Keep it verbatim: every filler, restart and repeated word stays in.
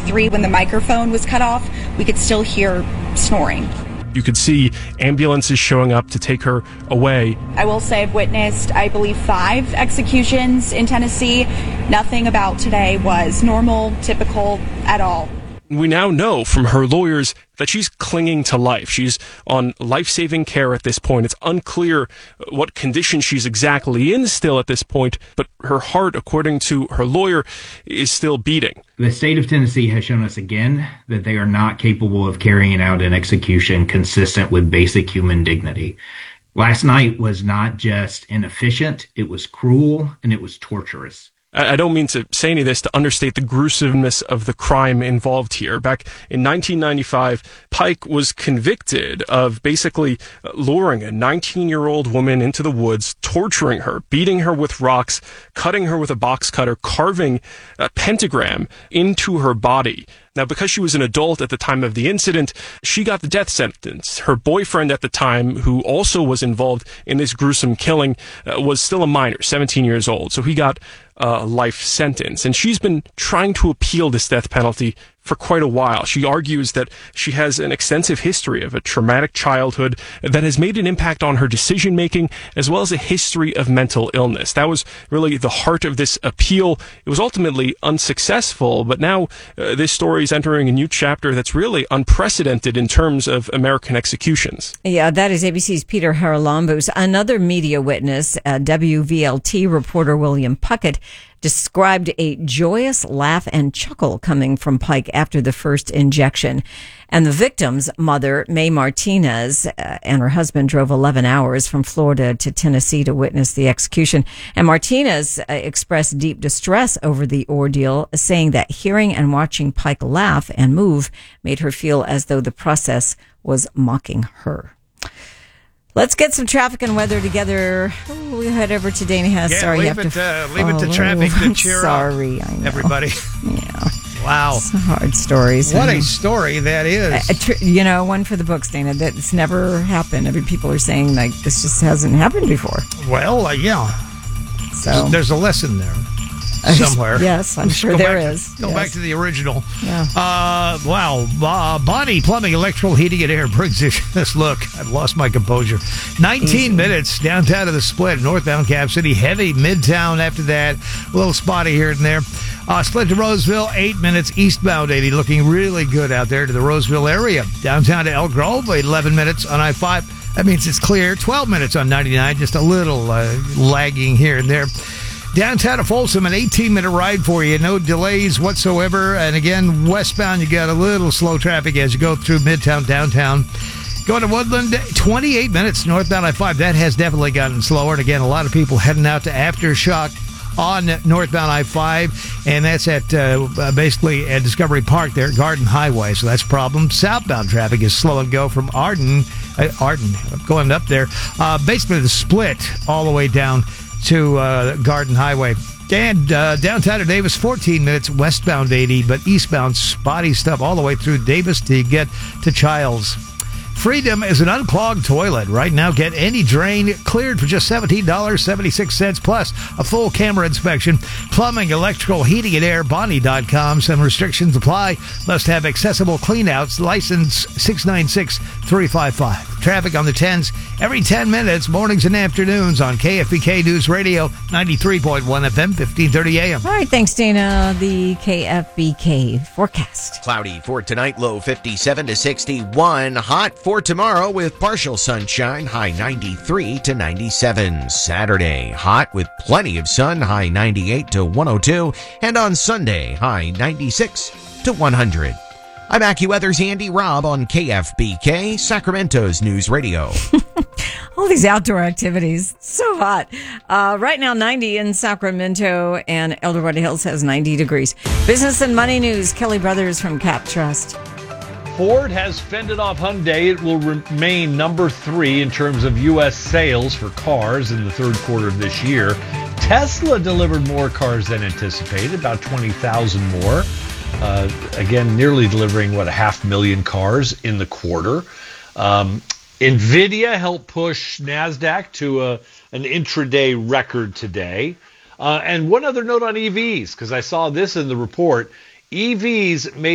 three, when the microphone was cut off, we could still hear snoring. You could see ambulances showing up to take her away. I will say I've witnessed, I believe, five executions in Tennessee. Nothing about today was normal, typical at all. We now know from her lawyers that she's clinging to life. She's on life-saving care at this point. It's unclear what condition she's exactly in still at this point, but her heart, according to her lawyer, is still beating. The state of Tennessee has shown us again that they are not capable of carrying out an execution consistent with basic human dignity. Last night was not just inefficient, it was cruel, and it was torturous. I don't mean to say any of this to understate the gruesomeness of the crime involved here. Back in nineteen ninety-five, Pike was convicted of basically luring a nineteen-year-old woman into the woods, torturing her, beating her with rocks, cutting her with a box cutter, carving a pentagram into her body. Now, because she was an adult at the time of the incident, she got the death sentence. Her boyfriend at the time, who also was involved in this gruesome killing, uh, was still a minor, seventeen years old. So he got a life sentence. And she's been trying to appeal this death penalty for quite a while. She argues that she has an extensive history of a traumatic childhood that has made an impact on her decision-making, as well as a history of mental illness. That was really the heart of this appeal. It was ultimately unsuccessful, but now uh, this story is entering a new chapter that's really unprecedented in terms of American executions. Yeah, that is A B C's Peter Haralambous. Another media witness, uh, W V L T reporter William Puckett, described a joyous laugh and chuckle coming from Pike after the first injection. And the victim's mother, May Martinez, uh, and her husband drove eleven hours from Florida to Tennessee to witness the execution. And Martinez uh, expressed deep distress over the ordeal, saying that hearing and watching Pike laugh and move made her feel as though the process was mocking her. Let's get some traffic and weather together. Oh, we head over to Dana Hess. Yeah, sorry, leave you have it, to uh, leave it to traffic to cheer sorry, up. I know. Everybody. Yeah. Wow. It's hard stories. What a story that is. Uh, tr- you know, one for the books, Dana. That's never happened. I mean, people are saying, like, this just hasn't happened before. Well, uh, yeah. So there's a lesson there. Somewhere. Yes, I'm Just sure go there back is. To, go yes. back to the original. Yeah. Uh, wow. Uh, Bonnie Plumbing, Electrical Heating and Air brings this look. I've lost my composure. nineteen Easy. Minutes downtown to the split. Northbound Cap City. Heavy Midtown after that. A little spotty here and there. Uh, split to Roseville. Eight minutes eastbound eighty. Looking really good out there to the Roseville area. Downtown to Elk Grove. eleven minutes on I five. That means it's clear. twelve minutes on ninety-nine. Just a little uh, lagging here and there. Downtown to Folsom, an eighteen-minute ride for you. No delays whatsoever. And again, westbound, you got a little slow traffic as you go through Midtown, downtown. Going to Woodland, twenty-eight minutes northbound I five. That has definitely gotten slower. And again, a lot of people heading out to Aftershock on northbound I five. And that's at uh, basically at Discovery Park there at Garden Highway. So that's a problem. Southbound traffic is slow and go from Arden, uh, Arden going up there. Uh, basically the split all the way down to uh, Garden Highway. And uh, downtown to Davis, fourteen minutes westbound eighty, but eastbound spotty stuff all the way through Davis to get to Childs. Freedom is an unclogged toilet. Right now, get any drain cleared for just seventeen dollars and seventy-six cents plus a full camera inspection. Plumbing, electrical, heating and air, Bonnie dot com. Some restrictions apply. Must have accessible cleanouts. License six nine six three five five. Traffic on the tens every ten minutes, mornings and afternoons on K F B K News Radio, ninety-three point one F M, fifteen thirty A M. All right, thanks, Dana. The K F B K forecast. Cloudy for tonight, low fifty-seven to sixty-one. Hot for tomorrow with partial sunshine, high ninety-three to ninety-seven. Saturday, hot with plenty of sun, high ninety-eight to one oh two. And on Sunday, high ninety-six to one hundred. I'm AccuWeather's Andy Robb on K F B K, Sacramento's News Radio. All these outdoor activities, so hot. Uh, right now, ninety in Sacramento, and El Dorado Hills has ninety degrees. Business and money news, Kelly Brothers from Cap Trust. Ford has fended off Hyundai. It will remain number three in terms of U S sales for cars in the third quarter of this year. Tesla delivered more cars than anticipated, about twenty thousand more. Uh, again, nearly delivering, what, a half million cars in the quarter. Um, NVIDIA helped push NASDAQ to a, an intraday record today. Uh, and one other note on E Vs, because I saw this in the report. E Vs made